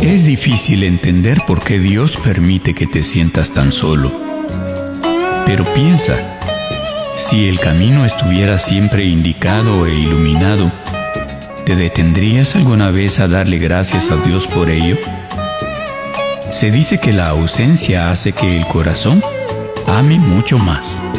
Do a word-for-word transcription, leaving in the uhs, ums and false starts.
Es difícil entender por qué Dios permite que te sientas tan solo. Pero piensa, si el camino estuviera siempre indicado e iluminado, ¿te detendrías alguna vez a darle gracias a Dios por ello? Se dice que la ausencia hace que el corazón ame mucho más.